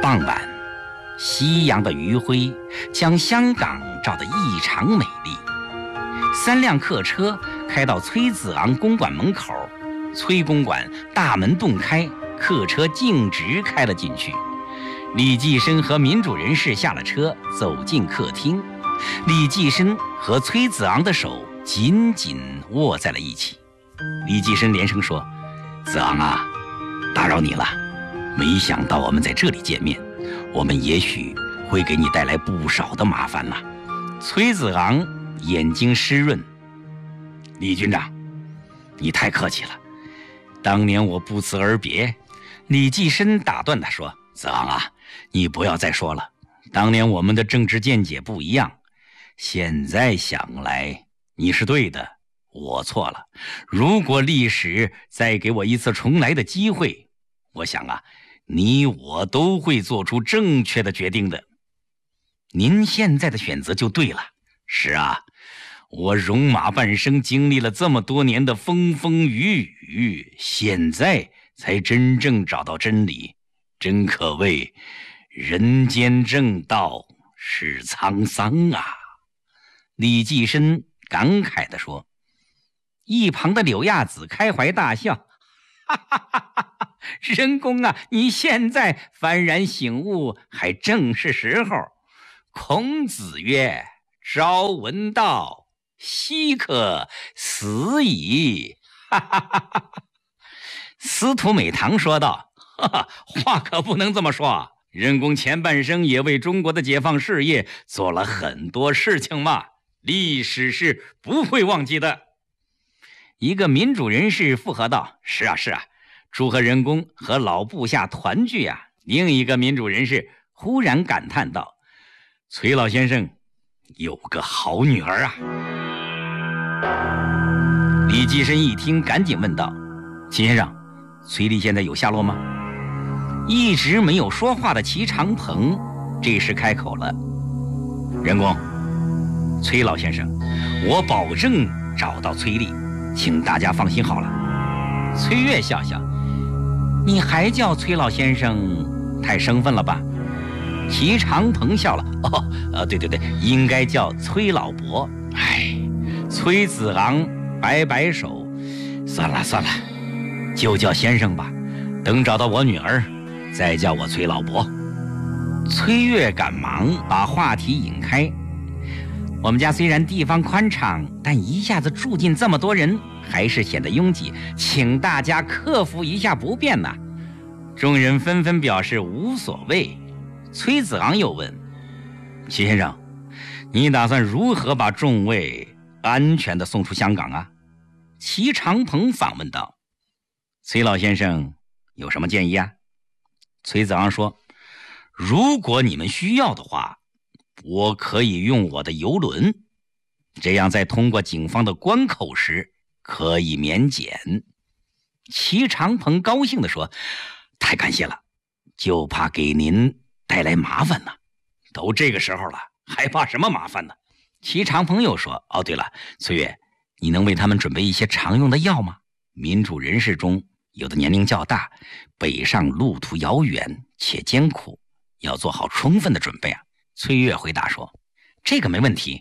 傍晚，夕阳的余晖将香港照得异常美丽。3辆客车开到崔子昂公馆门口，崔公馆大门洞开，客车径直开了进去。李济深和民主人士下了车，走进客厅。李济深和崔子昂的手紧紧握在了一起。李济深连声说：“子昂啊，打扰你了，没想到我们在这里见面，我们也许会给你带来不少的麻烦了。”崔子昂眼睛湿润：“李军长，你太客气了。当年我不辞而别。”李济深打断他说：“子昂啊，你不要再说了。当年我们的政治见解不一样，现在想来你是对的，我错了。如果历史再给我一次重来的机会，我想啊，你我都会做出正确的决定的。您现在的选择就对了。是啊，我戎马半生，经历了这么多年的风风雨雨，现在才真正找到真理，真可谓人间正道是沧桑啊。”李济深感慨地说。一旁的柳亚子开怀大笑：“哈哈哈哈！仁公啊，你现在幡然醒悟，还正是时候。孔子曰：‘朝闻道，夕可死矣。’哈哈哈哈！”司徒美堂说道：“哈哈，话可不能这么说。仁公前半生也为中国的解放事业做了很多事情嘛，历史是不会忘记的。”一个民主人士附和道：“是啊是啊，祝贺仁公和老部下团聚啊。”另一个民主人士忽然感叹道：“崔老先生有个好女儿啊。”李济深一听，赶紧问道：“秦先生，崔丽现在有下落吗？”一直没有说话的齐长鹏这时开口了：“仁公，崔老先生，我保证找到崔丽，请大家放心好了。”崔月笑笑：“你还叫崔老先生，太生分了吧？”齐长鹏笑了：“对，应该叫崔老伯。”哎，崔子昂摆摆手：“算了，就叫先生吧。等找到我女儿，再叫我崔老伯。”崔月赶忙把话题引开：“我们家虽然地方宽敞，但一下子住进这么多人，还是显得拥挤，请大家克服一下不便呐。”众人纷纷表示无所谓。崔子昂又问：“齐先生，你打算如何把众位安全地送出香港啊？”齐长鹏反问道：“崔老先生有什么建议啊？”崔子昂说：“如果你们需要的话，我可以用我的邮轮，这样在通过警方的关口时可以免检。”齐长鹏高兴地说：“太感谢了，就怕给您带来麻烦呢。”都这个时候了，还怕什么麻烦呢？齐长鹏又说：“哦，对了，崔月，你能为他们准备一些常用的药吗？民主人士中有的年龄较大，北上路途遥远且艰苦，要做好充分的准备啊。”崔月回答说：“这个没问题。”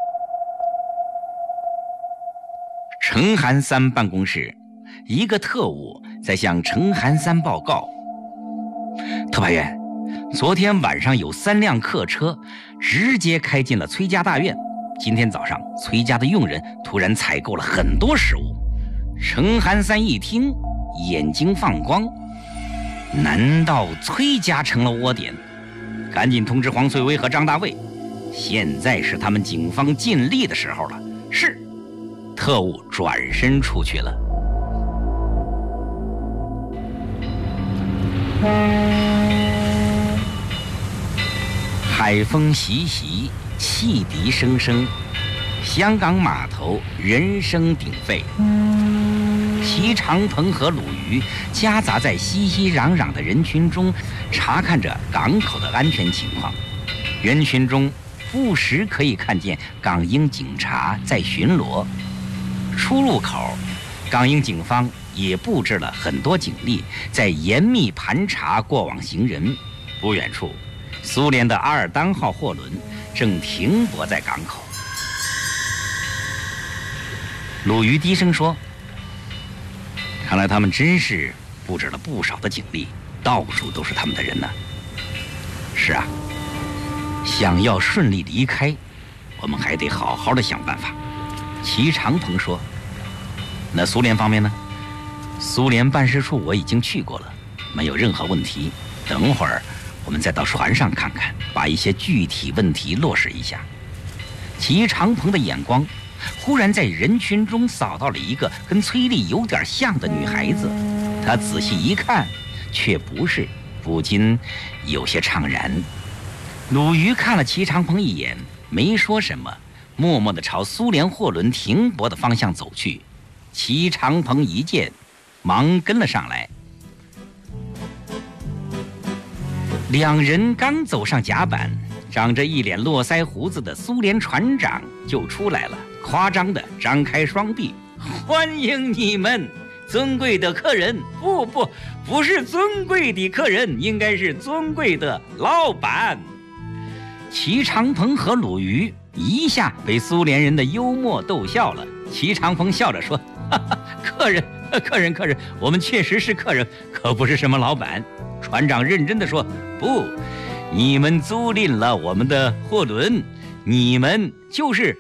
程寒三办公室，一个特务在向程寒三报告：“特派员，昨天晚上有3辆客车直接开进了崔家大院。今天早上，崔家的佣人突然采购了很多食物。”程寒三一听，眼睛放光，难道崔家成了窝点？赶紧通知黄翠薇和张大卫，现在是他们警方尽力的时候了。是。特务转身出去了。海风习习，汽笛声声，香港码头人声鼎沸。齐长鹏和鲁豫夹杂在熙熙攘攘的人群中，查看着港口的安全情况。人群中不时可以看见港英警察在巡逻。出入口，港英警方也布置了很多警力，在严密盘查过往行人。 不远处，苏联的阿尔当号货轮正停泊在港口。鲁豫低声说：“看来他们真是布置了不少的警力，到处都是他们的人呢。”是啊，想要顺利离开，我们还得好好的想办法。齐长鹏说：“那苏联方面呢？苏联办事处我已经去过了，没有任何问题。等会儿我们再到船上看看，把一些具体问题落实一下。”齐长鹏的眼光忽然在人群中扫到了一个跟崔丽有点像的女孩子，他仔细一看，却不是，不禁有些怅然。鲁豫看了齐长鹏一眼，没说什么，默默地朝苏联货轮停泊的方向走去。齐长鹏一见，忙跟了上来。两人刚走上甲板，长着一脸络腮胡子的苏联船长就出来了，夸张地张开双臂：“欢迎你们，尊贵的客人！不是尊贵的客人，应该是尊贵的老板。”齐长鹏和鲁豫一下被苏联人的幽默逗笑了。齐长鹏笑着说：“哈哈，客人，我们确实是客人，可不是什么老板。”船长认真地说：“不，你们租赁了我们的货轮，你们就是